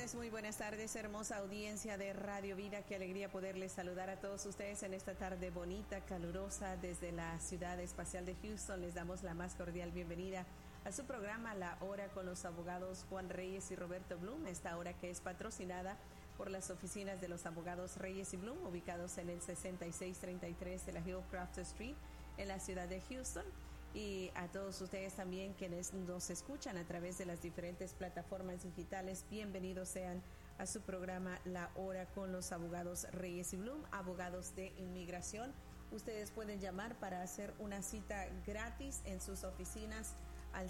buenas tardes, hermosa audiencia de Radio Vida. Qué alegría poderles saludar a todos ustedes en esta tarde bonita, calurosa, desde la ciudad espacial de Houston. Les damos la más cordial bienvenida a su programa La Hora con los abogados Juan Reyes y Roberto Blum, esta hora que es patrocinada por las oficinas de los abogados Reyes y Blum, ubicados en el 6633 de la Hillcroft Street en la ciudad de Houston. Y a todos ustedes también quienes nos escuchan a través de las diferentes plataformas digitales, bienvenidos sean a su programa La Hora con los abogados Reyes y Blum, abogados de inmigración. Ustedes pueden llamar para hacer una cita gratis en sus oficinas al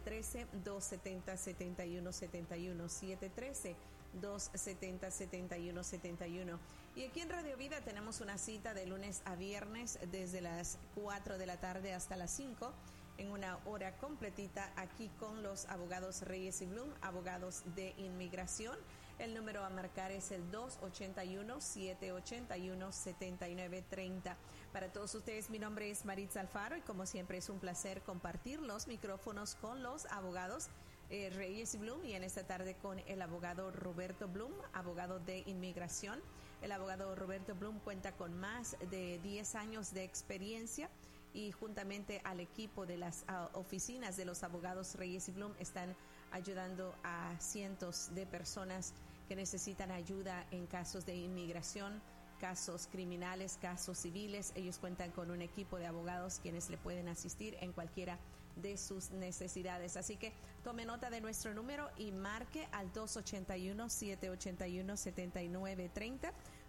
713-270-7171, 713-270-7171. Y aquí en Radio Vida tenemos una cita de lunes a viernes desde las 4 de la tarde hasta las 5, en una hora completita aquí con los abogados Reyes y Blum, abogados de inmigración. El número a marcar es el 281-781-7930. Para todos ustedes, mi nombre es Maritza Alfaro y como siempre es un placer compartir los micrófonos con los abogados Reyes y Blum, y en esta tarde con el abogado Roberto Blum, abogado de inmigración. El abogado Roberto Blum cuenta con más de 10 años de experiencia y juntamente al equipo de las oficinas de los abogados Reyes y Blum están ayudando a cientos de personas que necesitan ayuda en casos de inmigración, casos criminales, casos civiles. Ellos cuentan con un equipo de abogados quienes le pueden asistir en cualquiera de sus necesidades. Así que tome nota de nuestro número y marque al 281-781-7930,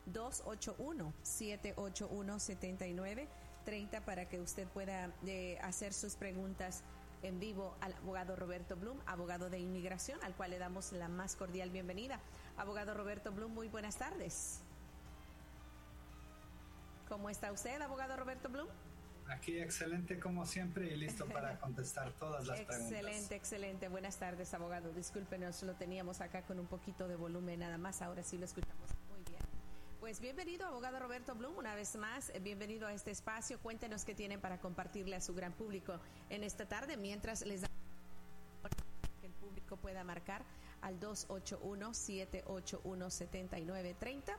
281-781-7930 para que usted pueda hacer sus preguntas en vivo al abogado Roberto Blum, abogado de inmigración, al cual le damos la más cordial bienvenida. Abogado Roberto Blum, muy buenas tardes. ¿Cómo está usted, abogado Roberto Blum? Aquí excelente como siempre y listo para contestar todas las preguntas. Excelente. Buenas tardes, abogado. Discúlpenos, lo teníamos acá con un poquito de volumen nada más. Ahora sí lo escuchamos muy bien. Pues bienvenido, abogado Roberto Blum, una vez más. Bienvenido a este espacio. Cuéntenos qué tienen para compartirle a su gran público en esta tarde, mientras les da que el público pueda marcar al 281-781-7930,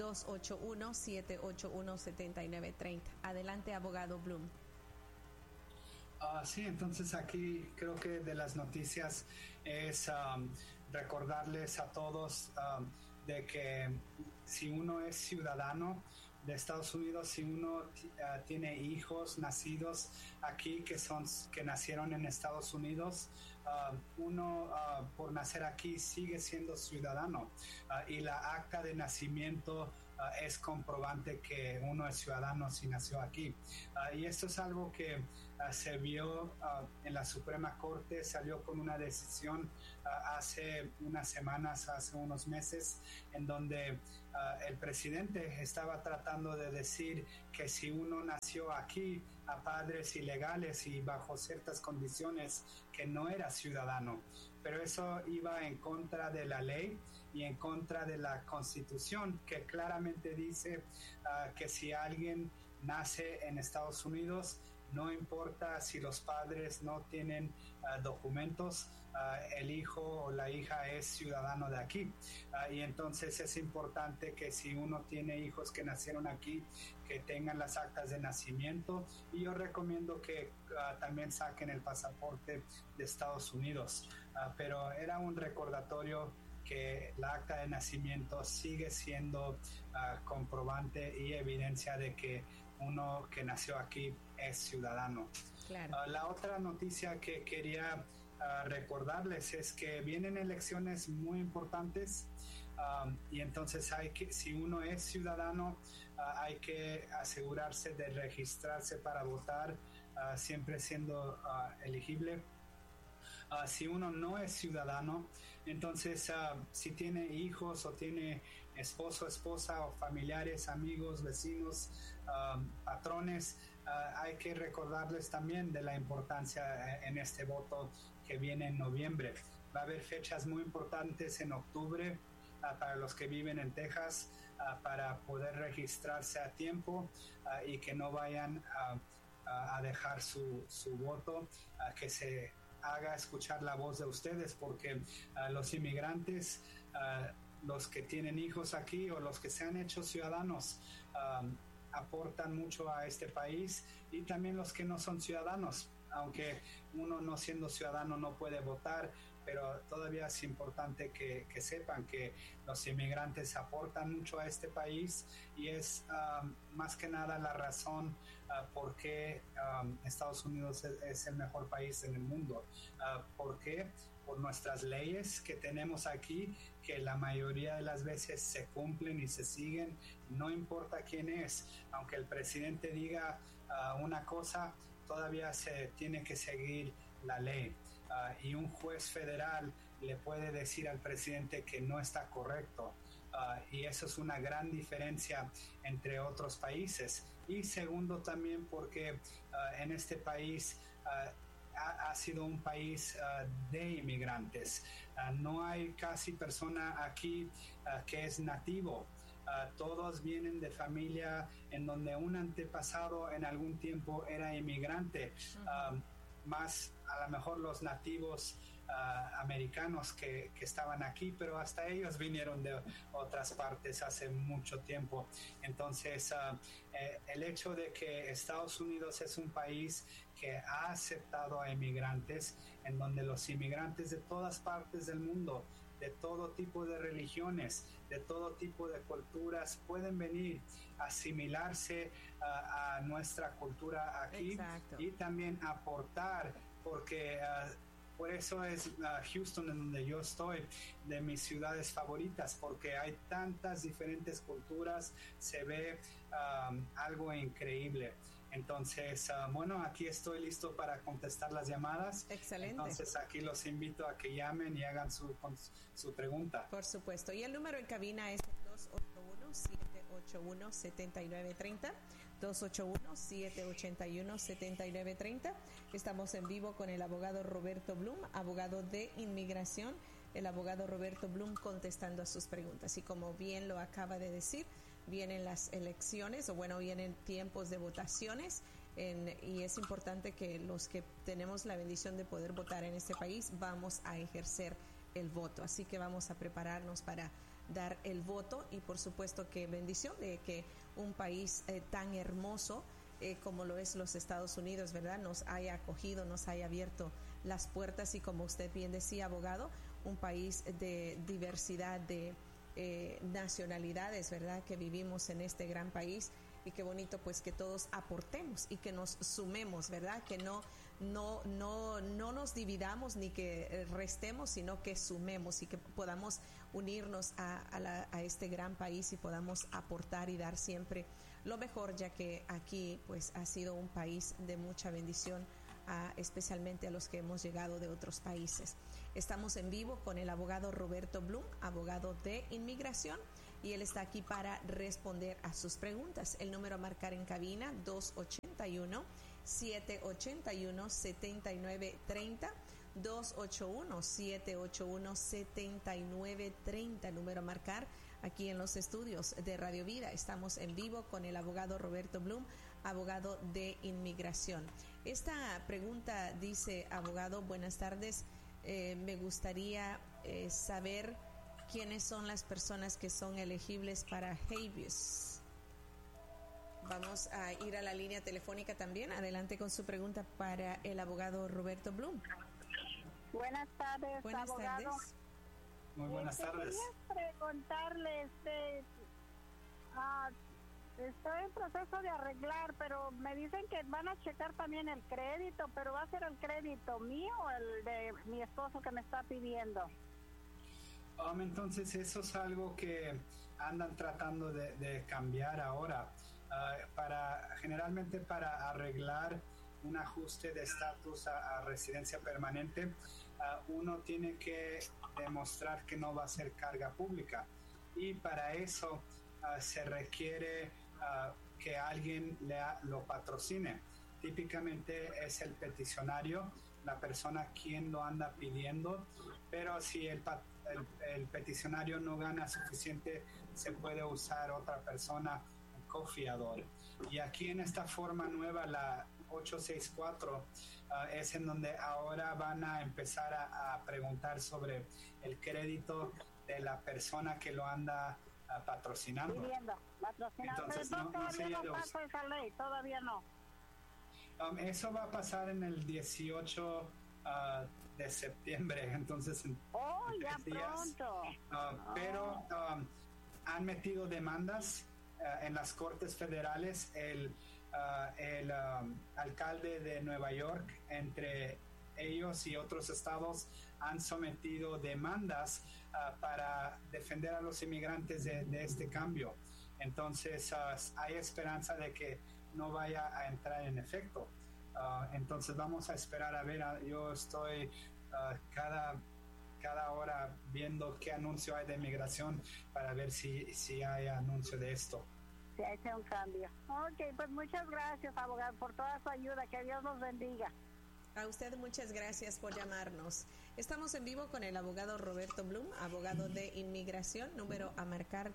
281-781-7930. Adelante, abogado Blum. Sí, entonces aquí creo que de las noticias es recordarles a todos de que si uno es ciudadano de Estados Unidos, si uno tiene hijos nacidos aquí que nacieron en Estados Unidos, uno por nacer aquí sigue siendo ciudadano y la acta de nacimiento es comprobante que uno es ciudadano si nació aquí. Y esto es algo que se vio en la Suprema Corte, salió con una decisión hace unas semanas, hace unos meses, en donde el presidente estaba tratando de decir que si uno nació aquí a padres ilegales y bajo ciertas condiciones, que no era ciudadano. Pero eso iba en contra de la ley y en contra de la Constitución, que claramente dice que si alguien nace en Estados Unidos, no importa si los padres no tienen documentos, el hijo o la hija es ciudadano de aquí. Y entonces es importante que si uno tiene hijos que nacieron aquí, que tengan las actas de nacimiento, y yo recomiendo que también saquen el pasaporte de Estados Unidos. Pero era un recordatorio que la acta de nacimiento sigue siendo comprobante y evidencia de que uno que nació aquí es ciudadano. Claro. La otra noticia que quería recordarles es que vienen elecciones muy importantes y entonces si uno es ciudadano, hay que asegurarse de registrarse para votar, siempre siendo elegible. Si uno no es ciudadano, entonces si tiene hijos o tiene esposo, esposa o familiares, amigos, vecinos, patrones, hay que recordarles también de la importancia en este voto que viene en noviembre. Va a haber fechas muy importantes en octubre para los que viven en Texas, para poder registrarse a tiempo y que no vayan a dejar su voto, que se haga escuchar la voz de ustedes, porque los inmigrantes, los que tienen hijos aquí o los que se han hecho ciudadanos, aportan mucho a este país, y también los que no son ciudadanos, aunque uno no siendo ciudadano no puede votar, pero todavía es importante que sepan que los inmigrantes aportan mucho a este país, y es más que nada la razón por qué Estados Unidos es el mejor país en el mundo. ¿Por qué? Por nuestras leyes que tenemos aquí, que la mayoría de las veces se cumplen y se siguen, no importa quién es. Aunque el presidente diga una cosa, todavía se tiene que seguir la ley. Y un juez federal le puede decir al presidente que no está correcto. Y eso es una gran diferencia entre otros países. Y segundo, también porque en este país ha sido un país de inmigrantes. No hay casi persona aquí que es nativo. Todos vienen de familia en donde un antepasado en algún tiempo era inmigrante. Más a lo mejor los nativos americanos que estaban aquí, pero hasta ellos vinieron de otras partes hace mucho tiempo. Entonces, el hecho de que Estados Unidos es un país que ha aceptado a inmigrantes, en donde los inmigrantes de todas partes del mundo, de todo tipo de religiones, de todo tipo de culturas, pueden venir a asimilarse a nuestra cultura aquí. Exacto. Y también aportar, porque por eso es Houston, en donde yo estoy, de mis ciudades favoritas, porque hay tantas diferentes culturas, se ve algo increíble. Entonces, bueno, aquí estoy listo para contestar las llamadas. Excelente. Entonces, aquí los invito a que llamen y hagan su pregunta. Por supuesto. Y el número en cabina es 281-781-7930. 281-781-7930. Estamos en vivo con el abogado Roberto Blum, abogado de inmigración. El abogado Roberto Blum contestando a sus preguntas. Y como bien lo acaba de decir, vienen las elecciones, o bueno, vienen tiempos de votaciones, y es importante que los que tenemos la bendición de poder votar en este país vamos a ejercer el voto. Así que vamos a prepararnos para dar el voto, y por supuesto que bendición de que un país tan hermoso como lo es los Estados Unidos, ¿verdad?, nos haya acogido, nos haya abierto las puertas, y como usted bien decía, abogado, un país de diversidad de nacionalidades, ¿verdad?, que vivimos en este gran país. Y qué bonito pues que todos aportemos y que nos sumemos, ¿verdad?, que no nos dividamos ni que restemos, sino que sumemos y que podamos unirnos a este gran país y podamos aportar y dar siempre lo mejor, ya que aquí pues ha sido un país de mucha bendición, especialmente a los que hemos llegado de otros países. Estamos en vivo con el abogado Roberto Blum, abogado de inmigración, y él está aquí para responder a sus preguntas. El número a marcar en cabina, 281-781-7930, 281-781-7930, número a marcar aquí en los estudios de Radio Vida. Estamos en vivo con el abogado Roberto Blum, abogado de inmigración. Esta pregunta dice, abogado, buenas tardes, me gustaría saber quiénes son las personas que son elegibles para habeas. Vamos a ir a la línea telefónica también. Adelante con su pregunta para el abogado Roberto Blum. Buenas tardes, buenas abogado. Tardes. Muy buenas tardes. Quería preguntarle, estoy en proceso de arreglar, pero me dicen que van a checar también el crédito, pero ¿va a ser el crédito mío o el de mi esposo que me está pidiendo? Entonces eso es algo que andan tratando de cambiar ahora, generalmente para arreglar un ajuste de estatus a residencia permanente. Uno tiene que demostrar que no va a ser carga pública, y para eso se requiere que alguien lo patrocine. Típicamente es el peticionario, la persona quien lo anda pidiendo, pero si el peticionario no gana suficiente, se puede usar otra persona, un cofiador. Y aquí en esta forma nueva, 864 es en donde ahora van a empezar a preguntar sobre el crédito de la persona que lo anda patrocinando. Entonces, todavía no pasa esa ley, todavía no. Eso va a pasar en el 18 de septiembre, entonces en ya días. Pronto. Pero han metido demandas en las cortes federales. El alcalde de Nueva York, entre ellos y otros estados, han sometido demandas para defender a los inmigrantes de este cambio. Entonces hay esperanza de que no vaya a entrar en efecto. Entonces vamos a esperar a ver. Yo estoy cada hora viendo qué anuncio hay de inmigración para ver si hay anuncio de esto. Sí, hay un cambio. Ok, pues muchas gracias, abogado, por toda su ayuda. Que Dios los bendiga. A usted muchas gracias por llamarnos. Estamos en vivo con el abogado Roberto Blum, abogado de inmigración, número a marcar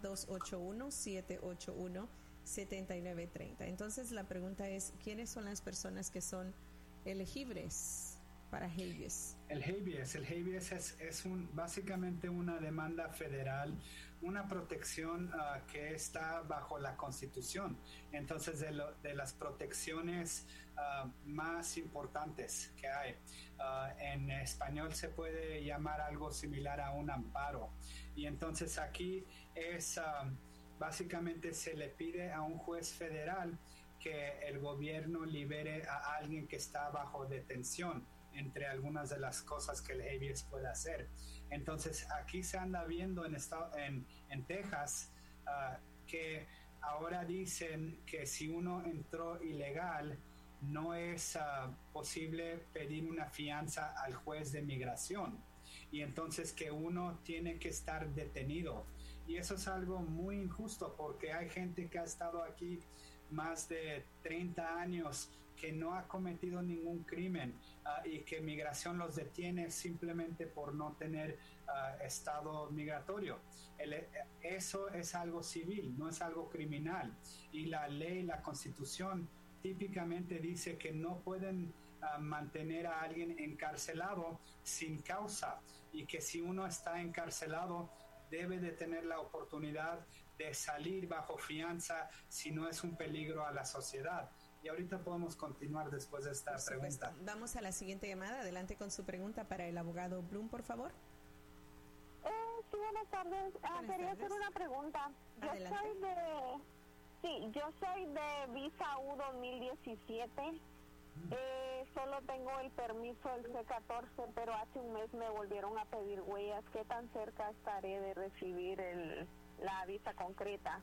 281-781-7930. Entonces la pregunta es, ¿quiénes son las personas que son elegibles para habeas? El habeas es básicamente una demanda federal, una protección que está bajo la Constitución. Entonces, de las protecciones más importantes que hay. En español se puede llamar algo similar a un amparo. Y entonces aquí es básicamente se le pide a un juez federal que el gobierno libere a alguien que está bajo detención, entre algunas de las cosas que el habeas puede hacer. Entonces aquí se anda viendo en Texas que ahora dicen que si uno entró ilegal no es posible pedir una fianza al juez de migración, y entonces que uno tiene que estar detenido, y eso es algo muy injusto porque hay gente que ha estado aquí más de 30 años que no ha cometido ningún crimen y que migración los detiene simplemente por no tener estado migratorio. Eso es algo civil, no es algo criminal, y la ley, la Constitución típicamente dice que no pueden mantener a alguien encarcelado sin causa, y que si uno está encarcelado debe de tener la oportunidad de salir bajo fianza si no es un peligro a la sociedad. Y ahorita podemos continuar después de esta pregunta. Vamos a la siguiente llamada. Adelante con su pregunta para el abogado Blum, por favor. Sí, buenas tardes. Quería hacer una pregunta. Yo soy de Visa U 2017. Solo tengo el permiso del C14, pero hace un mes me volvieron a pedir huellas. ¿Qué tan cerca estaré de recibir la visa concreta?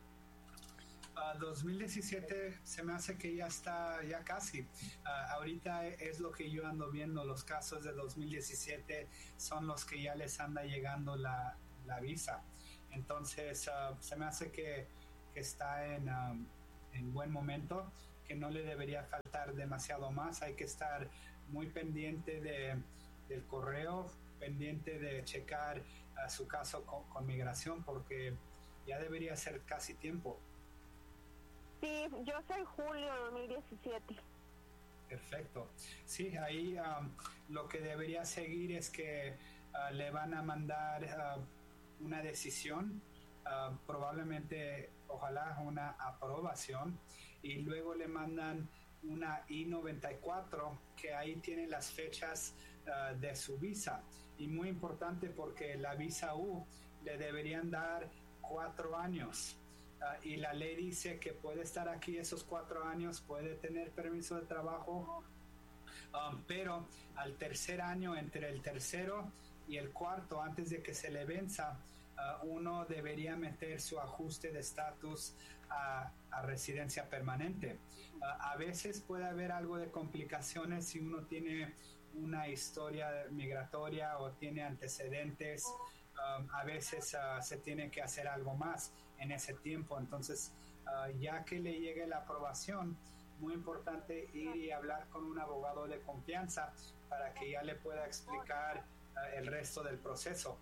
2017 se me hace que ya está, ya casi. Ahorita es lo que yo ando viendo, los casos de 2017 son los que ya les anda llegando la visa. Entonces se me hace que está en buen momento, que no le debería faltar demasiado más. Hay que estar muy pendiente del correo, pendiente de checar su caso con migración, porque ya debería ser casi tiempo. Sí, yo soy julio 2017. Perfecto. Sí, ahí lo que debería seguir es que le van a mandar una decisión, probablemente, ojalá, una aprobación, y luego le mandan una I-94, que ahí tiene las fechas de su visa. Y muy importante porque la visa U le deberían dar 4 años. Y la ley dice que puede estar aquí esos 4 años, puede tener permiso de trabajo, pero al tercer año, entre el tercero y el cuarto, antes de que se le venza, uno debería meter su ajuste de estatus a residencia permanente. A veces puede haber algo de complicaciones si uno tiene una historia migratoria o tiene antecedentes. A veces se tiene que hacer algo más en ese tiempo. Entonces, ya que le llegue la aprobación, muy importante ir y hablar con un abogado de confianza para que ya le pueda explicar el resto del proceso.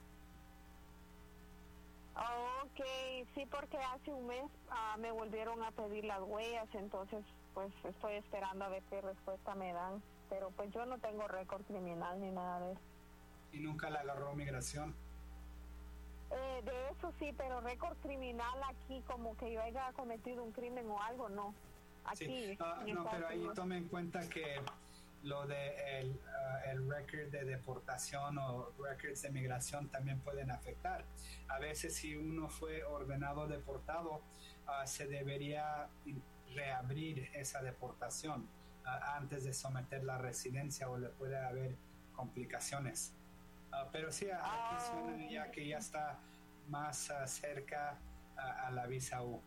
Ok, sí, porque hace un mes me volvieron a pedir las huellas, entonces pues estoy esperando a ver qué respuesta me dan, pero pues yo no tengo récord criminal ni nada de eso. ¿Y nunca la agarró migración? De eso sí, pero récord criminal aquí, como que yo haya cometido un crimen o algo, no. Aquí. Sí. No, pero ahí tome en cuenta que lo de el récord de deportación o records de migración también pueden afectar. A veces si uno fue ordenado deportado, se debería reabrir esa deportación antes de someter la residencia, o le puede haber complicaciones. Pero sí, aquí suena ya que ya está más cerca a la visa U.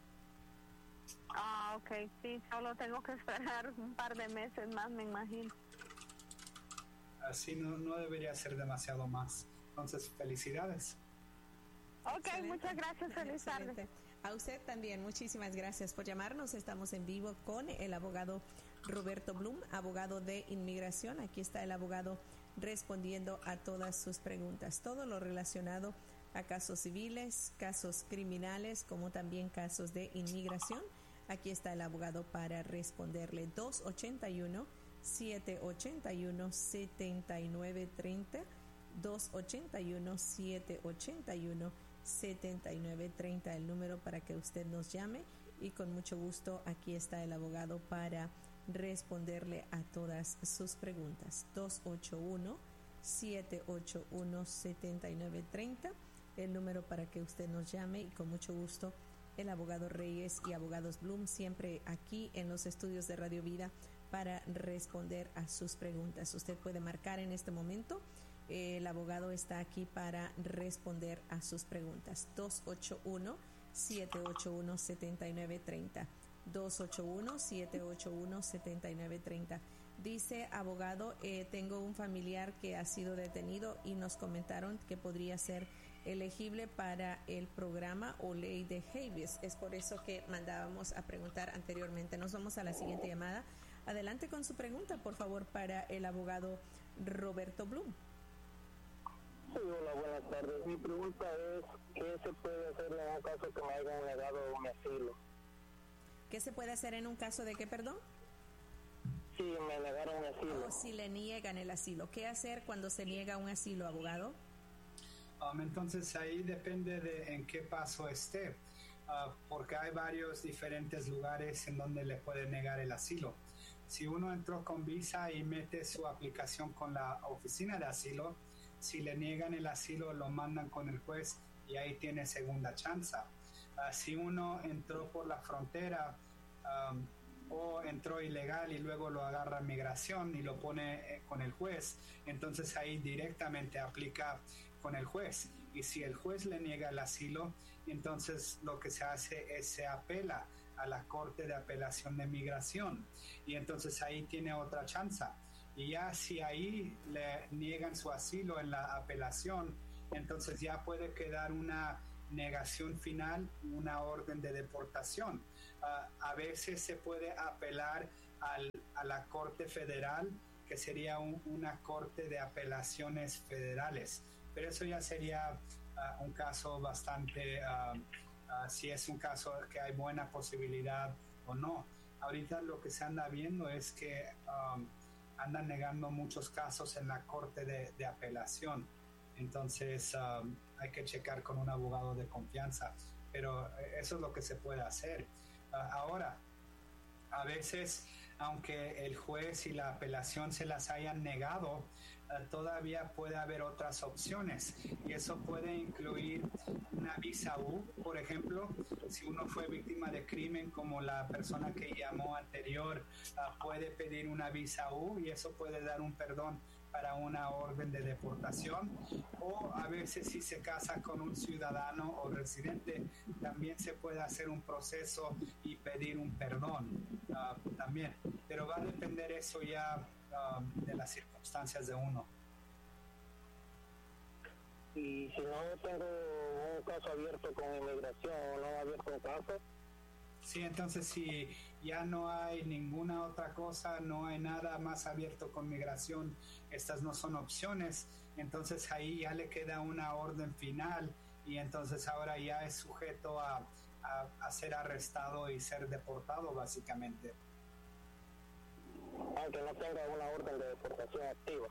Ok, sí, solo tengo que esperar un par de meses más, me imagino. Así no debería ser demasiado más. Entonces, felicidades. Ok, Excelente. Muchas gracias, feliz tarde. A usted también, muchísimas gracias por llamarnos. Estamos en vivo con el abogado Roberto Blum, abogado de inmigración. Aquí está el abogado respondiendo a todas sus preguntas, todo lo relacionado a casos civiles, casos criminales, como también casos de inmigración. Aquí está el abogado para responderle. 281-781-7930, 281-781-7930, el número para que usted nos llame, y con mucho gusto aquí está el abogado para responderle a todas sus preguntas. 281-781-7930, el número para que usted nos llame, y con mucho gusto el abogado Reyes y abogados Blum siempre aquí en los estudios de Radio Vida para responder a sus preguntas. Usted puede marcar en este momento. El abogado está aquí para responder a sus preguntas. 281-781-7930. 281-781-7930. Dice, abogado, tengo un familiar que ha sido detenido y nos comentaron que podría ser elegible para el programa o ley de habeas. Es por eso que mandábamos a preguntar anteriormente. Nos vamos a la siguiente llamada. Adelante con su pregunta, por favor, para el abogado Roberto Blum. Sí, hola, buenas tardes. Mi pregunta es, ¿qué se puede hacer en un caso que me hayan negado un asilo? ¿Qué se puede hacer en un caso de qué, perdón? Sí, me negaron un asilo. O si le niegan el asilo. ¿Qué hacer cuando se niega un asilo, abogado? Entonces ahí depende de en qué paso esté, porque hay varios diferentes lugares en donde le pueden negar el asilo. Si uno entró con visa y mete su aplicación con la oficina de asilo, si le niegan el asilo lo mandan con el juez y ahí tiene segunda chance. Si uno entró por la frontera o entró ilegal y luego lo agarra migración y lo pone con el juez, entonces ahí directamente aplica con el juez, y si el juez le niega el asilo, entonces lo que se hace es se apela a la Corte de Apelación de Migración, y entonces ahí tiene otra chance. Y ya si ahí le niegan su asilo en la apelación, entonces ya puede quedar una negación final, una orden de deportación. A veces se puede apelar a la Corte Federal, que sería una Corte de Apelaciones Federales, pero eso ya sería un caso bastante, si es un caso que hay buena posibilidad o no. Ahorita lo que se anda viendo es que andan negando muchos casos en la Corte de Apelación, entonces hay que checar con un abogado de confianza, pero eso es lo que se puede hacer. Ahora, a veces, aunque el juez y la apelación se las hayan negado, todavía puede haber otras opciones, y eso puede incluir una visa U, por ejemplo. Si uno fue víctima de crimen, como la persona que llamó anterior, puede pedir una visa U, y eso puede dar un perdón para una orden de deportación. O a veces si se casa con un ciudadano o residente, también se puede hacer un proceso y pedir un perdón también, pero va a depender eso ya de las circunstancias de uno. Y si no tengo un caso abierto con inmigración, o no he abierto un caso. Sí, entonces si ya no hay ninguna otra cosa, no hay nada más abierto con migración, estas no son opciones, entonces ahí ya le queda una orden final, y entonces ahora ya es sujeto a ser arrestado y ser deportado, básicamente. aunque no tenga una orden de deportación activa.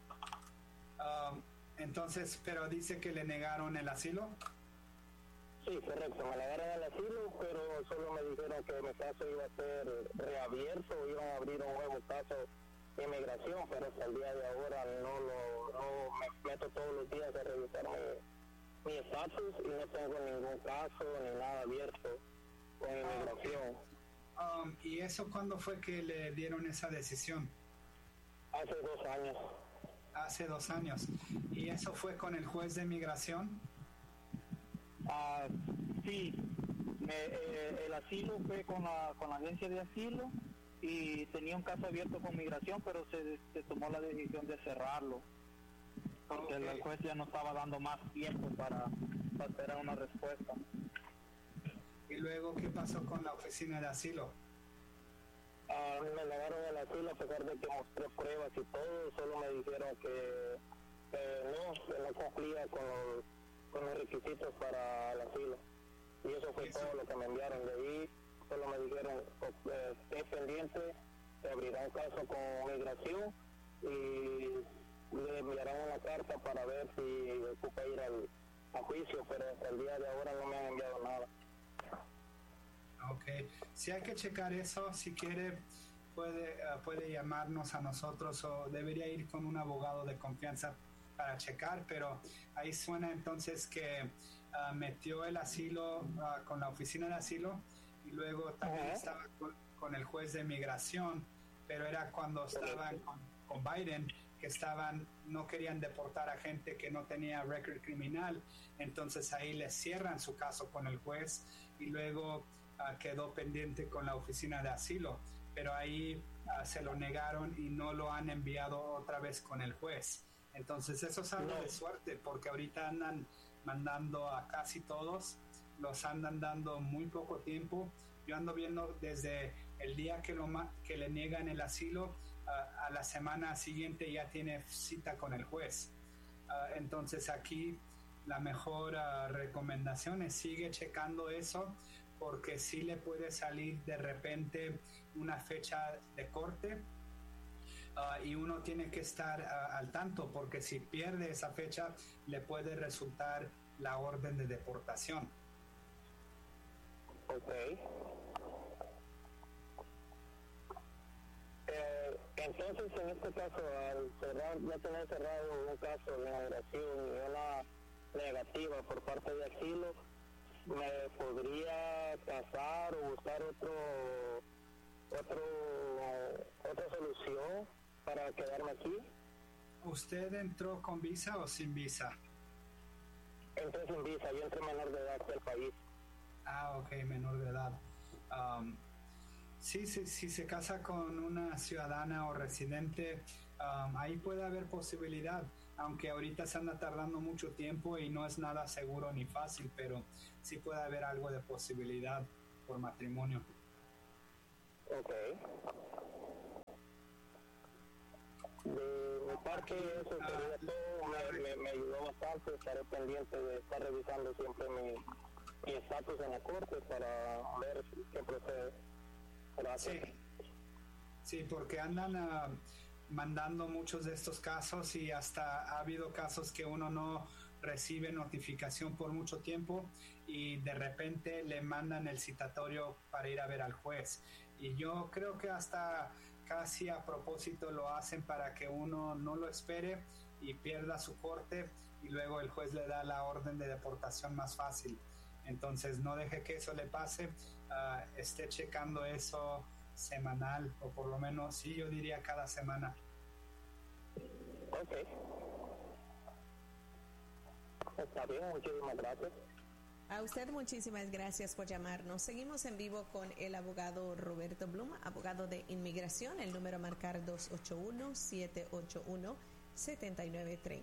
Entonces, pero dice que le negaron el asilo. Sí, correcto, me negaron el asilo, pero solo me dijeron que mi caso iba a ser reabierto, iban a abrir un nuevo caso de inmigración, pero hasta el día de ahora no me meto todos los días a revisar mi estatus y no tengo ningún caso ni nada abierto con inmigración. ¿Y eso cuándo fue que le dieron esa decisión? Hace 2 años. Hace 2 años. ¿Y eso fue con el juez de migración? Sí, el asilo fue con la agencia de asilo y tenía un caso abierto con migración, pero se tomó la decisión de cerrarlo porque el juez ya no estaba dando más tiempo para esperar una respuesta. ¿Y luego qué pasó con la oficina de asilo? Me negaron el asilo a pesar de que mostré pruebas y todo, solo me dijeron que no cumplía con los requisitos para el asilo. Y eso fue todo lo que me enviaron de ahí. Solo me dijeron, esté pendiente, se abrirá un caso con migración y le enviarán una carta para ver si ocupa ir a juicio, pero hasta el día de ahora no me han enviado nada. Ok, si hay que checar eso, si quiere puede llamarnos a nosotros o debería ir con un abogado de confianza para checar, pero ahí suena entonces que metió el asilo con la oficina de asilo y luego también estaba con el juez de migración, pero era cuando estaban con Biden, que no querían deportar a gente que no tenía récord criminal, entonces ahí les cierran su caso con el juez y luego quedó pendiente con la oficina de asilo, pero ahí se lo negaron y no lo han enviado otra vez con el juez. Entonces eso es algo de suerte, porque ahorita andan mandando a casi todos, los andan dando muy poco tiempo. Yo ando viendo desde el día que le niegan el asilo, a la semana siguiente ya tiene cita con el juez. Entonces aquí la mejor recomendación es sigue checando eso, porque sí le puede salir de repente una fecha de corte y uno tiene que estar al tanto, porque si pierde esa fecha le puede resultar la orden de deportación. Ok. Entonces, en este caso, al ya tener cerrado un caso de migración y una negativa por parte de asilo, ¿me podría casar o buscar otra solución para quedarme aquí? ¿Usted entró con visa o sin visa? Entré sin visa, yo entré menor de edad del país. Ok, menor de edad. Sí, si se casa con una ciudadana o residente, ahí puede haber posibilidad, aunque ahorita se anda tardando mucho tiempo y no es nada seguro ni fácil, pero sí puede haber algo de posibilidad por matrimonio. Ok. De mi parte, eso sería todo. Me ayudó bastante. Estaré pendiente de estar revisando siempre mi estatus en la corte para ver qué procede. Gracias. Sí, porque andan mandando muchos de estos casos y hasta ha habido casos que uno no recibe notificación por mucho tiempo y de repente le mandan el citatorio para ir a ver al juez. Y yo creo que hasta casi a propósito lo hacen para que uno no lo espere y pierda su corte y luego el juez le da la orden de deportación más fácil. Entonces no deje que eso le pase, esté checando eso semanal o por lo menos, sí, yo diría cada semana. Ok. Está bien, muchísimas gracias. A usted muchísimas gracias por llamarnos. Seguimos en vivo con el abogado Roberto Blum, abogado de inmigración. El número a marcar 281-781-7930.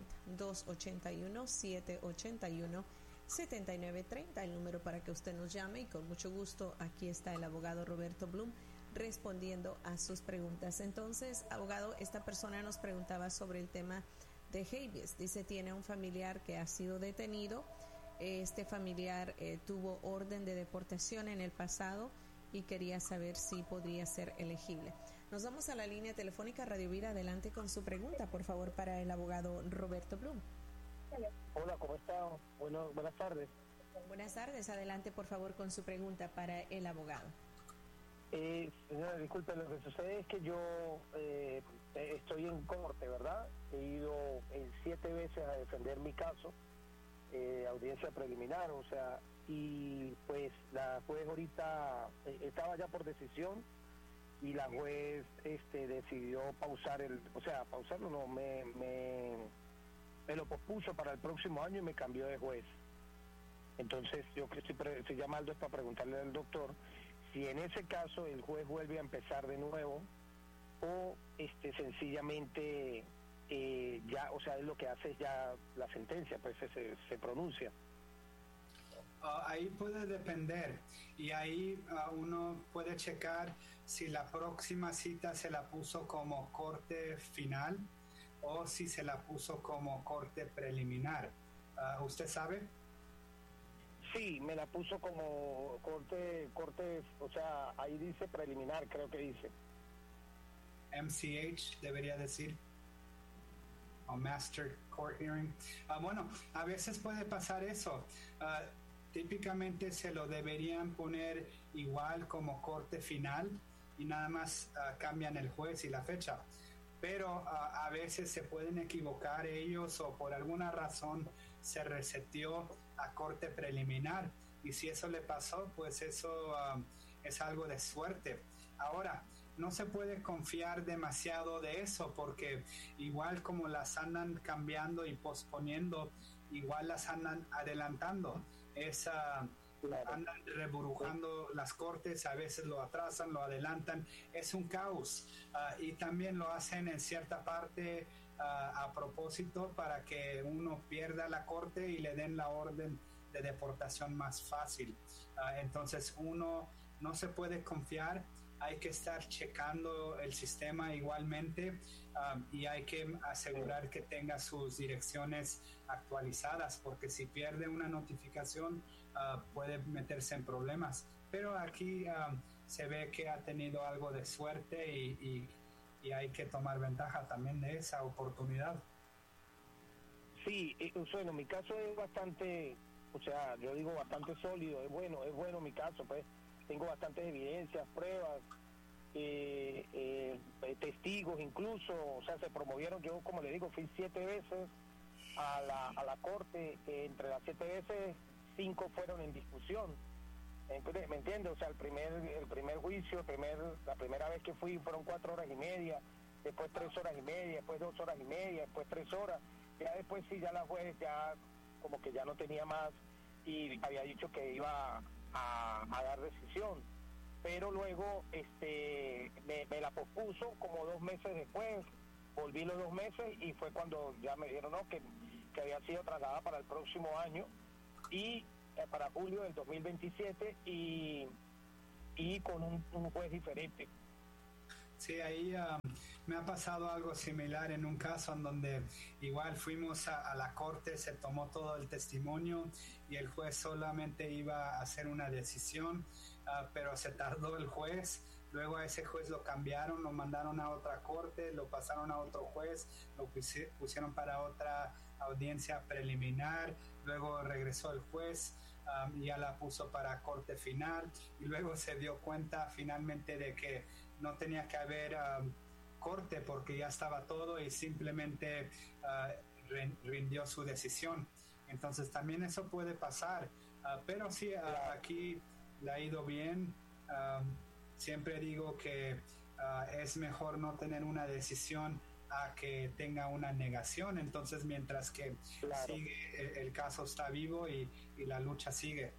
281-781-7930. El número para que usted nos llame y con mucho gusto aquí está el abogado Roberto Blum respondiendo a sus preguntas. Entonces, abogado, esta persona nos preguntaba sobre el tema de habeas. Dice, tiene un familiar que ha sido detenido. Este familiar tuvo orden de deportación en el pasado y quería saber si podría ser elegible. Nos vamos a la línea telefónica Radio Vida. Adelante con su pregunta, por favor, para el abogado Roberto Blum. Hola, ¿cómo está? Buenas tardes. Buenas tardes. Adelante, por favor, con su pregunta para el abogado. Señora, disculpe, lo que sucede es que yo estoy en corte, ¿verdad? He ido 7 veces a defender mi caso, audiencia preliminar, o sea, y pues la juez ahorita estaba ya por decisión y la juez decidió pausarlo no, me lo pospuso para el próximo año y me cambió de juez. Entonces yo que estoy llamando es para preguntarle al doctor si en ese caso el juez vuelve a empezar de nuevo o sencillamente ya, o sea, lo que hace es ya la sentencia, pues se pronuncia. Ahí puede depender y ahí uno puede checar si la próxima cita se la puso como corte final o si se la puso como corte preliminar. ¿Usted sabe? Sí, me la puso como corte, o sea, ahí dice preliminar, creo que dice. MCH debería decir, o Master Court Hearing. Bueno, a veces puede pasar eso. Típicamente se lo deberían poner igual como corte final y nada más cambian el juez y la fecha. Pero a veces se pueden equivocar ellos o por alguna razón se reseteó a corte preliminar y si eso le pasó, pues eso es algo de suerte. Ahora, no se puede confiar demasiado de eso porque igual como las andan cambiando y posponiendo, igual las andan adelantando. Andan reburujando las cortes, a veces lo atrasan, lo adelantan, es un caos y también lo hacen en cierta parte a propósito para que uno pierda la corte y le den la orden de deportación más fácil. Entonces uno no se puede confiar, hay que estar checando el sistema igualmente y hay que asegurar que tenga sus direcciones actualizadas porque si pierde una notificación puede meterse en problemas. Pero aquí se ve que ha tenido algo de suerte y hay que tomar ventaja también de esa oportunidad. Sí, bueno, mi caso es bastante, o sea, yo digo bastante sólido, es bueno mi caso, pues tengo bastantes evidencias, pruebas, testigos incluso, o sea, se promovieron, yo como le digo, fui 7 veces a la corte, entre las 7 veces 5 fueron en discusión. ¿Me entiendes? O sea, el primer juicio, la primera vez que fui fueron 4 horas y media, después 3 horas y media, después 2 horas y media, después 3 horas. Ya después sí, ya la juez ya como que ya no tenía más y había dicho que iba a dar decisión. Pero luego me la pospuso como 2 meses después, volví los 2 meses y fue cuando ya me dijeron que había sido trasladada para el próximo año y para julio del 2027 y con un juez diferente. Sí, ahí me ha pasado algo similar en un caso en donde igual fuimos a la corte, se tomó todo el testimonio y el juez solamente iba a hacer una decisión, pero se tardó el juez. Luego a ese juez lo cambiaron, lo mandaron a otra corte, lo pasaron a otro juez, lo pusieron para otra audiencia preliminar, luego regresó el juez, ya la puso para corte final y luego se dio cuenta finalmente de que no tenía que haber corte porque ya estaba todo y simplemente rindió su decisión. Entonces también eso puede pasar, pero sí, aquí le ha ido bien. Siempre digo que es mejor no tener una decisión a que tenga una negación. Entonces mientras que sigue, el caso está vivo y la lucha sigue.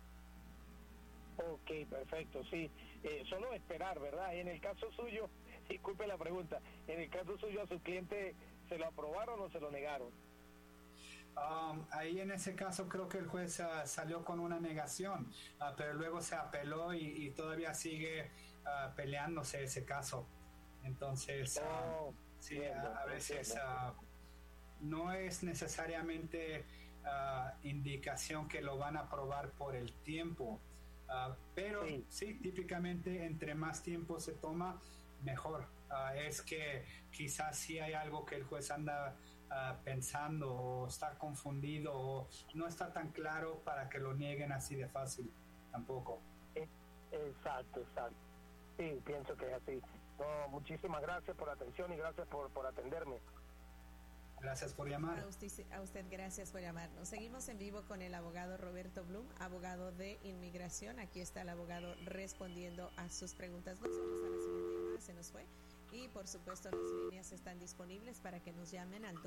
Ok, perfecto, sí. Solo esperar, ¿verdad? Y en el caso suyo, disculpe la pregunta, en el caso suyo a su cliente, ¿se lo aprobaron o se lo negaron? Ahí en ese caso creo que el juez salió con una negación, pero luego se apeló y todavía sigue peleándose ese caso. Entonces, sí, a veces no es necesariamente indicación que lo van a aprobar por el tiempo, pero sí, típicamente entre más tiempo se toma, mejor. Es que quizás sí hay algo que el juez anda pensando o está confundido o no está tan claro para que lo nieguen así de fácil tampoco. Exacto. Sí, pienso que es así. No, muchísimas gracias por la atención y gracias por atenderme. Gracias por llamar. A usted gracias por llamarnos. Seguimos en vivo con el abogado Roberto Blum, abogado de inmigración. Aquí está el abogado respondiendo a sus preguntas. Nos vamos a la siguiente llamada, se nos fue. Y por supuesto las líneas están disponibles para que nos llamen al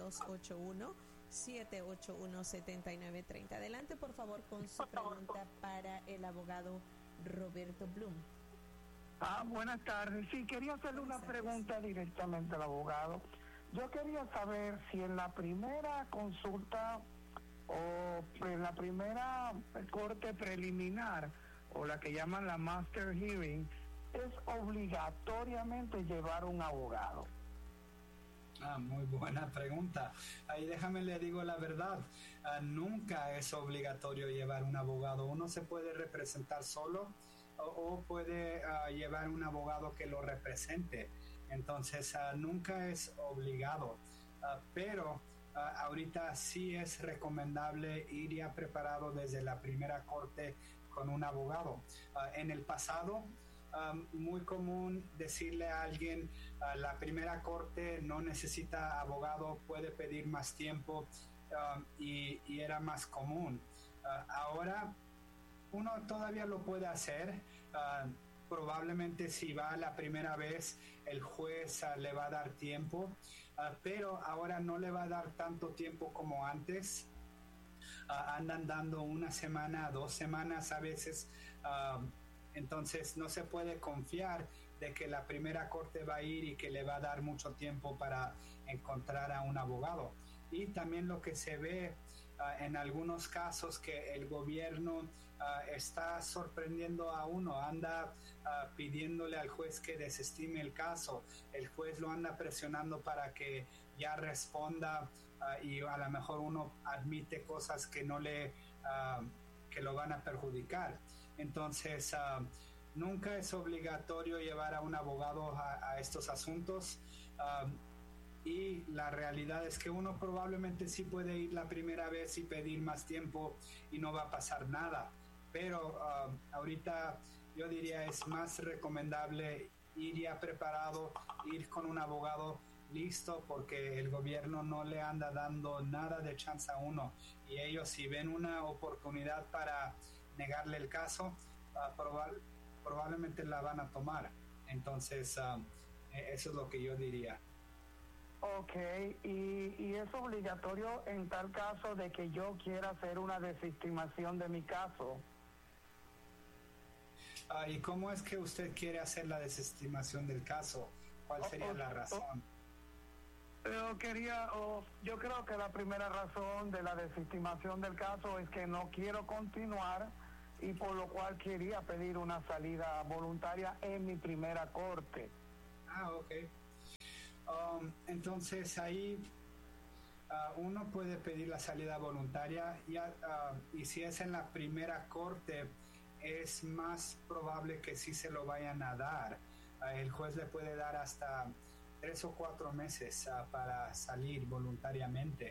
281-781-7930. Adelante por favor con su pregunta para el abogado Roberto Blum. Buenas tardes. Sí, quería hacerle una pregunta directamente al abogado. Yo quería saber si en la primera consulta o en la primera corte preliminar o la que llaman la master hearing es obligatoriamente llevar un abogado. Muy buena pregunta. Ahí déjame le digo la verdad. Nunca es obligatorio llevar un abogado. Uno se puede representar solo o puede llevar un abogado que lo represente. Entonces nunca es obligado, pero ahorita sí es recomendable ir ya preparado desde la primera corte con un abogado. En el pasado, muy común decirle a alguien, la primera corte no necesita abogado, puede pedir más tiempo y era más común. Ahora uno todavía lo puede hacer. Probablemente si va la primera vez el juez le va a dar tiempo, pero ahora no le va a dar tanto tiempo como antes. Andan dando 1 semana, 2 semanas a veces, entonces no se puede confiar de que la primera corte va a ir y que le va a dar mucho tiempo para encontrar a un abogado. Y también lo que se ve en algunos casos que el gobierno está sorprendiendo a uno, anda pidiéndole al juez que desestime el caso, el juez lo anda presionando para que ya responda y a lo mejor uno admite cosas que no le que lo van a perjudicar. Entonces nunca es obligatorio llevar a un abogado a estos asuntos. Y la realidad es que uno probablemente sí puede ir la primera vez y pedir más tiempo y no va a pasar nada. Pero ahorita yo diría es más recomendable ir ya preparado, ir con un abogado listo, porque el gobierno no le anda dando nada de chance a uno. Y ellos si ven una oportunidad para negarle el caso, probablemente la van a tomar. Entonces eso es lo que yo diría. Ok, y es obligatorio en tal caso de que yo quiera hacer una desestimación de mi caso. ¿Y cómo es que usted quiere hacer la desestimación del caso? ¿Cuál sería la razón? Yo creo que la primera razón de la desestimación del caso es que no quiero continuar y por lo cual quería pedir una salida voluntaria en mi primera corte. Ok. Entonces ahí uno puede pedir la salida voluntaria y si es en la primera corte es más probable que sí se lo vayan a dar. El juez le puede dar hasta 3 o 4 meses para salir voluntariamente.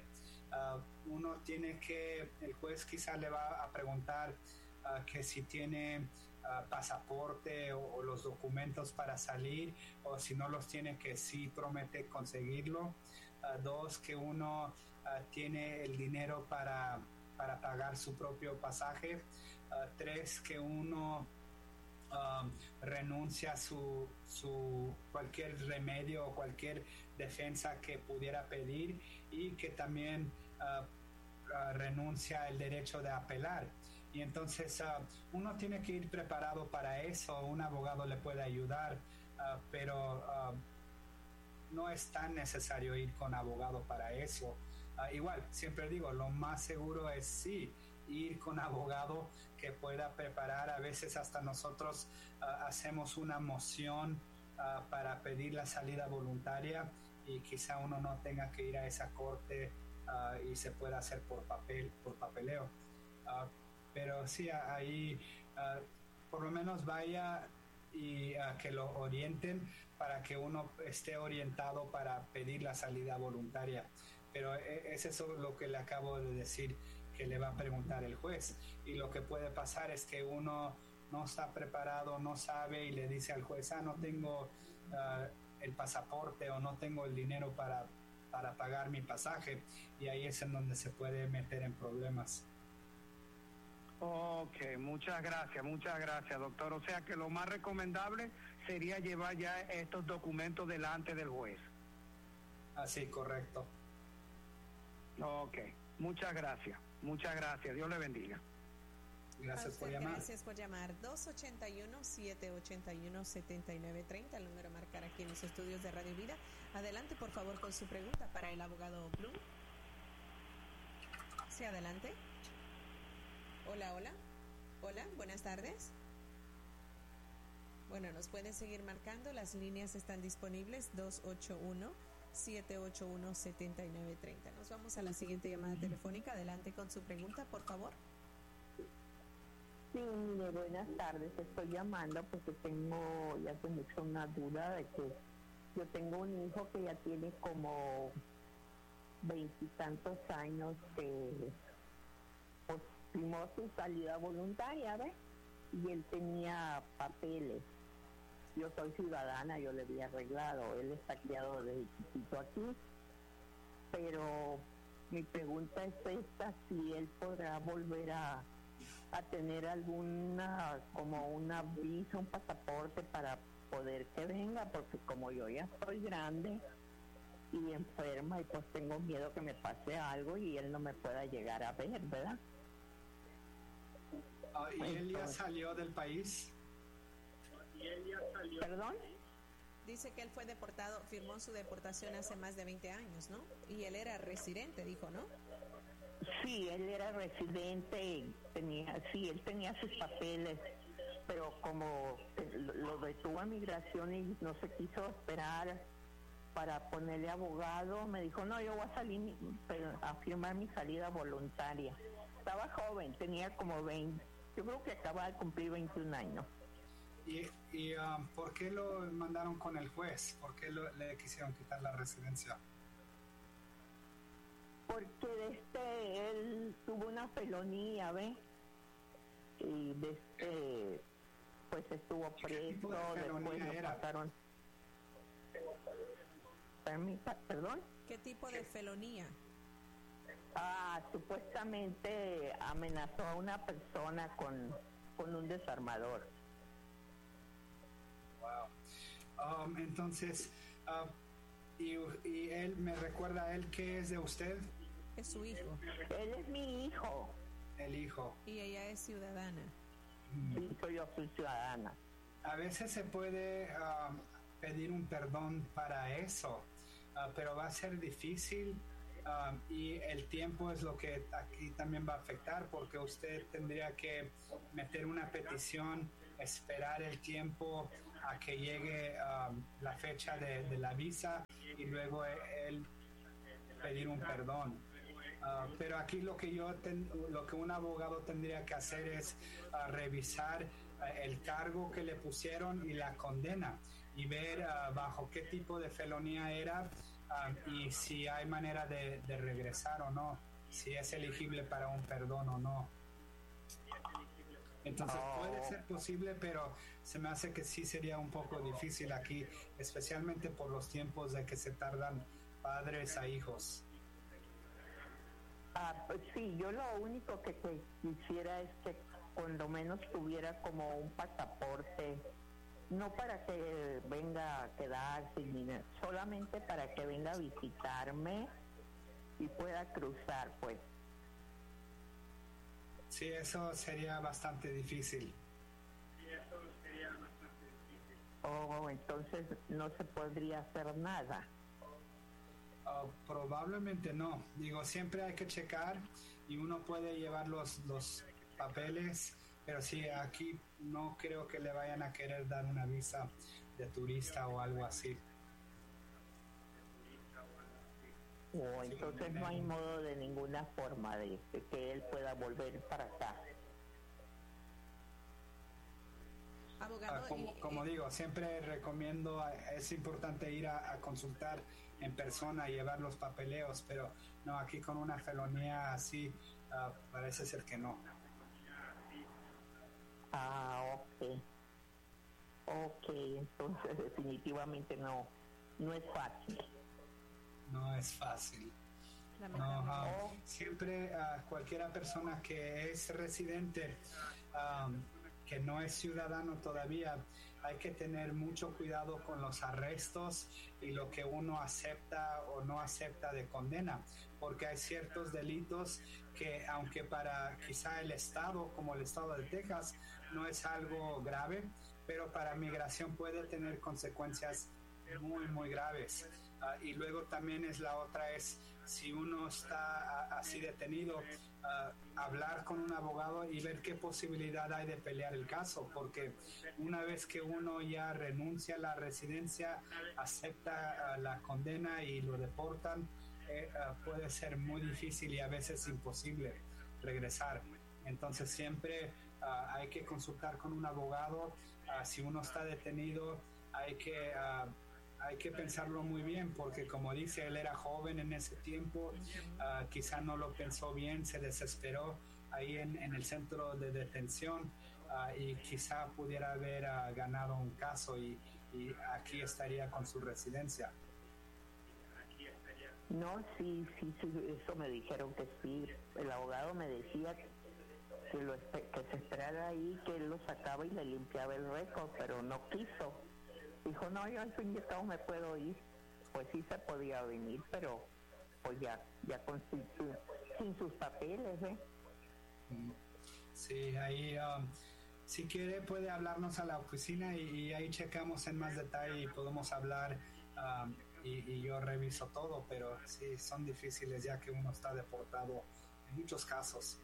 El juez quizá le va a preguntar que si tiene pasaporte o los documentos para salir, o si no los tiene, que sí promete conseguirlo. 2, que uno tiene el dinero para pagar su propio pasaje. 3, que uno renuncia a su cualquier remedio o cualquier defensa que pudiera pedir, y que también renuncia al derecho de apelar. Y entonces uno tiene que ir preparado para eso. Un abogado le puede ayudar, pero no es tan necesario ir con abogado para eso. Igual, siempre digo, lo más seguro es sí ir con abogado que pueda preparar. A veces hasta nosotros hacemos una moción para pedir la salida voluntaria, y quizá uno no tenga que ir a esa corte y se pueda hacer por papeleo. Pero sí, ahí por lo menos vaya y que lo orienten para que uno esté orientado para pedir la salida voluntaria. Pero es eso lo que le acabo de decir, que le va a preguntar el juez. Y lo que puede pasar es que uno no está preparado, no sabe y le dice al juez, no tengo el pasaporte o no tengo el dinero para pagar mi pasaje, y ahí es en donde se puede meter en problemas. Ok, muchas gracias, doctor. O sea que lo más recomendable sería llevar ya estos documentos delante del juez. Así, correcto. Ok, muchas gracias. Dios le bendiga. Gracias por llamar. Gracias por llamar. 281-781-7930, el número a marcar aquí en los estudios de Radio Vida. Adelante, por favor, con su pregunta para el abogado Blum. Sí, adelante. Hola, buenas tardes. Bueno, nos pueden seguir marcando, las líneas están disponibles, 281-781-7930. Nos vamos a la siguiente llamada telefónica. Adelante con su pregunta, por favor. Sí, mire, buenas tardes. Estoy llamando porque tengo ya hace mucho una duda de que yo tengo un hijo que ya tiene como 20 y tantos años que firmó su salida voluntaria, ¿ves? Y él tenía papeles. Yo soy ciudadana, yo le había arreglado. Él está criado desde chiquito aquí. Pero mi pregunta es esta, si él podrá volver a tener alguna, como una visa, un pasaporte para poder que venga, porque como yo ya estoy grande y enferma y pues tengo miedo que me pase algo y él no me pueda llegar a ver, ¿verdad? ¿Y él ya salió del país? ¿Perdón? Dice que él fue deportado, firmó su deportación hace más de 20 años, ¿no? Y él era residente, dijo, ¿no? Sí, él era residente, él tenía sus papeles, pero como lo detuvo a migración y no se quiso esperar para ponerle abogado, me dijo, no, yo voy a salir a firmar mi salida voluntaria. Estaba joven, tenía como 20, yo creo que acaba de cumplir 21 años. ¿Y por qué lo mandaron con el juez? ¿Por qué le quisieron quitar la residencia? Porque él tuvo una felonía, ¿ves? Y pues estuvo preso, después lo pasaron. ¿Perdón? ¿Qué tipo de felonía? Supuestamente amenazó a una persona con un desarmador. Wow. Entonces, y él, ¿me recuerda a él qué es de usted? Es su hijo. Él es mi hijo. El hijo. Y ella es ciudadana. Sí, yo soy ciudadana. A veces se puede pedir un perdón para eso, pero va a ser difícil y el tiempo es lo que aquí también va a afectar, porque usted tendría que meter una petición, esperar el tiempo a que llegue la fecha de la visa y luego él pedir un perdón. Pero aquí lo que un abogado tendría que hacer es revisar el cargo que le pusieron y la condena y ver bajo qué tipo de felonía era y si hay manera de regresar o no, si es elegible para un perdón o no. Entonces puede ser posible, pero se me hace que sí sería un poco difícil aquí, especialmente por los tiempos de que se tardan padres a hijos. Pues sí, yo lo único que quisiera es que cuando menos tuviera como un pasaporte, no para que venga a quedarse, solamente para que venga a visitarme y pueda cruzar, pues. Sí, eso sería bastante difícil. Entonces no se podría hacer nada. Probablemente no. Digo, siempre hay que checar y uno puede llevar los papeles, pero sí, aquí no creo que le vayan a querer dar una visa de turista o algo así. Entonces no hay modo de ninguna forma de que él pueda volver para acá. Abogado, como digo, siempre recomiendo, es importante ir a consultar en persona y llevar los papeleos, pero no, aquí con una felonía así parece ser que no. Ok, entonces definitivamente no es fácil. No es fácil. No, siempre cualquiera persona que es residente, que no es ciudadano todavía, hay que tener mucho cuidado con los arrestos y lo que uno acepta o no acepta de condena, porque hay ciertos delitos que, aunque para quizá el estado, como el estado de Texas, no es algo grave, pero para migración puede tener consecuencias muy, muy graves. Y luego también la otra es, si uno está así detenido, hablar con un abogado y ver qué posibilidad hay de pelear el caso, porque una vez que uno ya renuncia a la residencia, acepta la condena y lo deportan, puede ser muy difícil y a veces imposible regresar. Entonces siempre hay que consultar con un abogado. Si uno está detenido, hay que pensarlo muy bien, porque como dice, él era joven en ese tiempo, quizá no lo pensó bien, se desesperó ahí en el centro de detención, y quizá pudiera haber ganado un caso y aquí estaría con su residencia. No, sí, eso me dijeron que sí. El abogado me decía que se esperara ahí, que él lo sacaba y le limpiaba el récord, pero no quiso. Dijo, no, yo al fin y al cabo me puedo ir. Pues sí se podía venir, pero pues ya sin sus papeles, ¿eh? Sí, ahí si quiere puede hablarnos a la oficina y ahí checamos en más detalle y podemos hablar, y yo reviso todo, pero sí son difíciles ya que uno está deportado en muchos casos.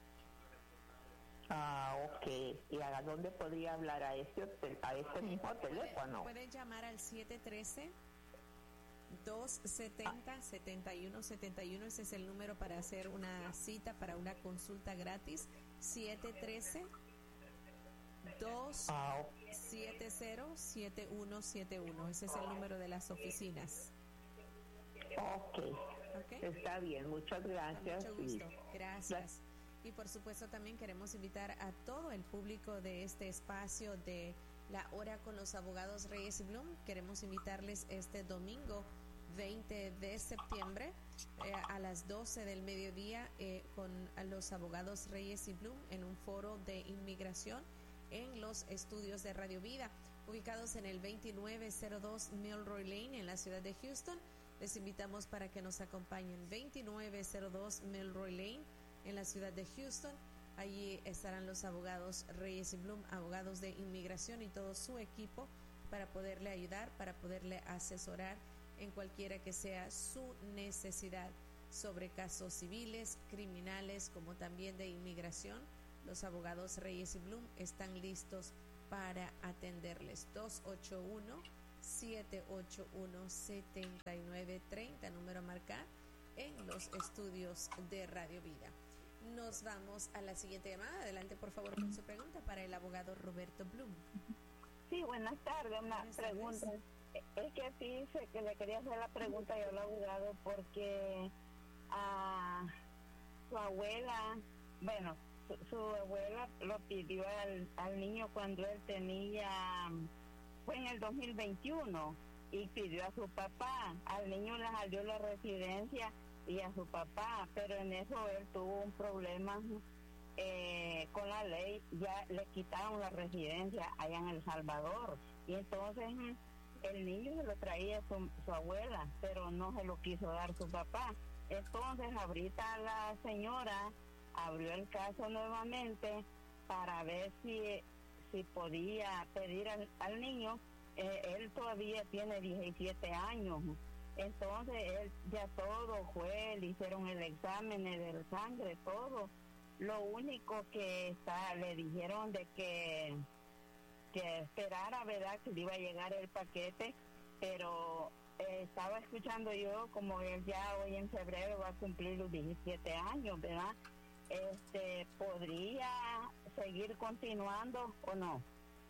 Ok. ¿Y a dónde podría hablar? ¿A este mismo teléfono? Puede llamar al 713-270-7171. Ese es el número para hacer una cita para una consulta gratis. 713-270-7171. Ese es el número de las oficinas. Ok. Está bien, muchas gracias. Con mucho gusto. Gracias. Y por supuesto también queremos invitar a todo el público de este espacio de La Hora con los Abogados Reyes y Bloom. Queremos invitarles este domingo 20 de septiembre a las 12 del mediodía con los abogados Reyes y Bloom en un foro de inmigración en los estudios de Radio Vida, ubicados en el 2902 Milroy Lane en la ciudad de Houston. Les invitamos para que nos acompañen. 2902 Milroy Lane en la ciudad de Houston. Allí estarán los abogados Reyes y Bloom, abogados de inmigración y todo su equipo para poderle ayudar, para poderle asesorar en cualquiera que sea su necesidad sobre casos civiles, criminales, como también de inmigración. Los abogados Reyes y Bloom están listos para atenderles. 281-781-7930, número a marcar en los estudios de Radio Vida. Nos vamos a la siguiente llamada. Adelante, por favor, con su pregunta para el abogado Roberto Bloom. Sí, buenas tardes. Una pregunta. Es que fíjese que le quería hacer la pregunta yo al abogado porque a su abuela, bueno, su abuela lo pidió al niño cuando él fue en el 2021, y pidió a su papá. Al niño le salió la residencia y a su papá, pero en eso él tuvo un problema con la ley. Ya le quitaron la residencia allá en El Salvador, y entonces el niño se lo traía su abuela, pero no se lo quiso dar su papá. Entonces ahorita la señora abrió el caso nuevamente para ver si podía pedir al niño. Él todavía tiene 17 años. Entonces él ya todo fue, le hicieron el examen de sangre, todo. Lo único que le dijeron de que esperara, ¿verdad?, que le iba a llegar el paquete, pero estaba escuchando yo como él ya hoy en febrero va a cumplir los 17 años, ¿verdad? ¿Podría seguir continuando o no?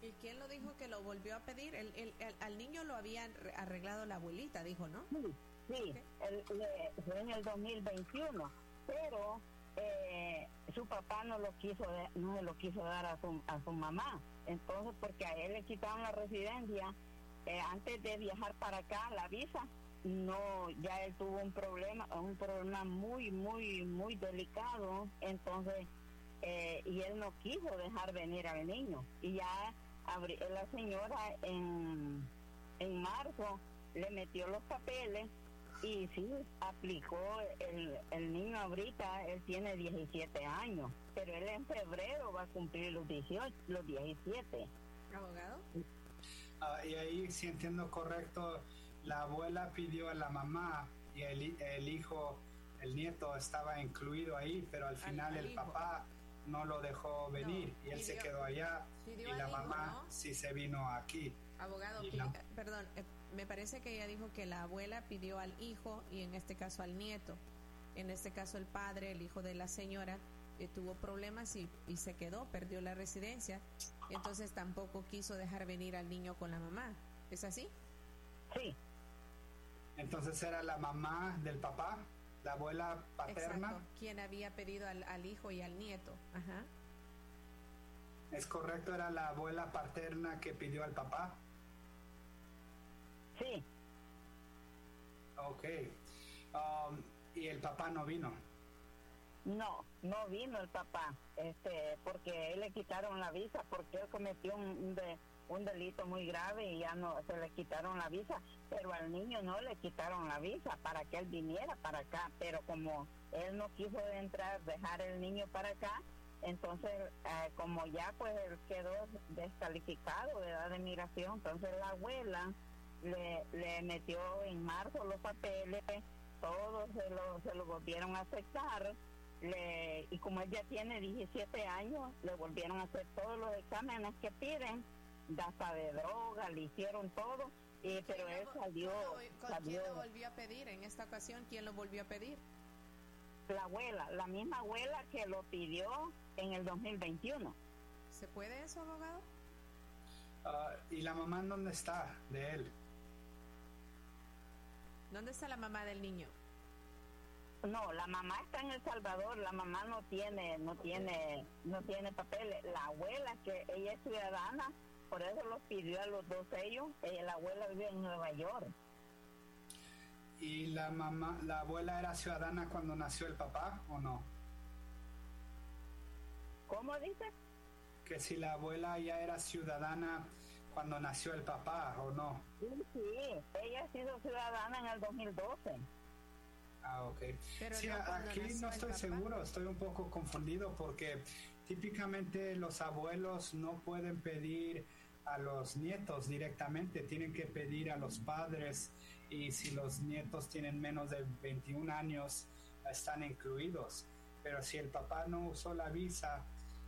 ¿Y quién lo dijo que lo volvió a pedir? Al niño lo había arreglado la abuelita, dijo, ¿no? Sí, fue en el 2021, pero su papá no se lo quiso dar a su mamá. Entonces, porque a él le quitaron la residencia antes de viajar para acá, la visa. No, ya él tuvo un problema muy, muy, muy delicado. Entonces, y él no quiso dejar venir al niño. Y ya la señora en marzo le metió los papeles y sí, aplicó el niño ahorita. Él tiene 17 años, pero él en febrero va a cumplir los 17. ¿Abogado? Y ahí, si entiendo correcto, la abuela pidió a la mamá y el hijo, el nieto estaba incluido ahí, pero al final el papá no lo dejó venir y él se quedó allá y la mamá sí se vino aquí. Abogado, perdón, me parece que ella dijo que la abuela pidió al hijo y en este caso al nieto. En este caso el padre, el hijo de la señora, tuvo problemas y se quedó, perdió la residencia, entonces tampoco quiso dejar venir al niño con la mamá. ¿Es así? Sí. Entonces era la mamá del papá, la abuela paterna. Exacto, quien había pedido al hijo y al nieto. Ajá. ¿Es correcto? ¿Era la abuela paterna que pidió al papá? Sí. Ok. ¿Y el papá no vino? No vino el papá, porque él le quitaron la visa, porque él cometió un delito muy grave y ya no se le quitaron la visa, pero al niño no le quitaron la visa para que él viniera para acá, pero como él no quiso dejar el niño para acá, entonces como ya pues él quedó descalificado de edad de migración, entonces la abuela le metió en marzo los papeles, todos se lo volvieron a aceptar. Y como él ya tiene 17 años, le volvieron a hacer todos los exámenes que piden, hasta de droga, le hicieron todo, pero él salió. ¿Quién lo volvió a pedir en esta ocasión? ¿Quién lo volvió a pedir? La misma abuela que lo pidió en el 2021. ¿Se puede eso, abogado? ¿Y la mamá dónde está de él? ¿Dónde está la mamá del niño? No, la mamá está en El Salvador, la mamá no tiene papeles. La abuela, que ella es ciudadana, por eso los pidió a los dos ellos. La abuela vive en Nueva York. ¿Y la abuela era ciudadana cuando nació el papá o no? ¿Cómo dice? Que si la abuela ya era ciudadana cuando nació el papá o no. Sí, ella ha sido ciudadana en el 2012. Ok. Pero sí, no aquí no estoy seguro, estoy un poco confundido porque típicamente los abuelos no pueden pedir a los nietos directamente, tienen que pedir a los padres, y si los nietos tienen menos de 21 años están incluidos, pero si el papá no usó la visa,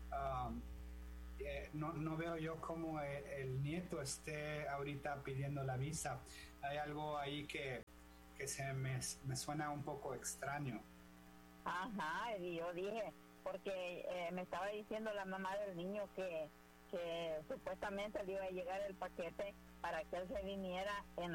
no veo yo cómo el nieto esté ahorita pidiendo la visa. Hay algo ahí que me suena un poco extraño. Ajá, y yo dije, porque me estaba diciendo la mamá del niño que supuestamente le iba a llegar el paquete para que él se viniera en